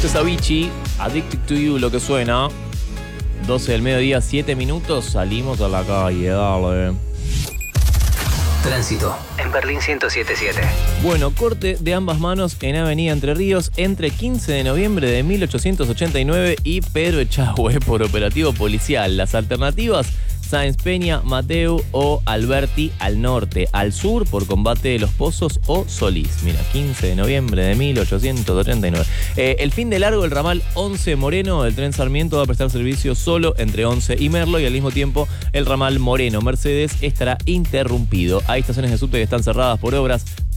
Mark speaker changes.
Speaker 1: es Avicii, Addicted to You, lo que suena. 12 del mediodía, 7 minutos, salimos a la calle, dale.
Speaker 2: Tránsito en Berlín 107.7.
Speaker 1: Bueno, corte de ambas manos en Avenida Entre Ríos entre 15 de noviembre de 1889 y Pedro Echagüe por operativo policial. Las alternativas: Sáenz Peña, Mateu o Alberti al norte. Al sur por Combate de los Pozos o Solís. Mira, 15 de noviembre de 1889. El fin de largo, el ramal 11 Moreno del tren Sarmiento va a prestar servicio solo entre 11 y Merlo, y al mismo tiempo el ramal Moreno Mercedes estará interrumpido. Hay estaciones de subte que están cerradas por obras.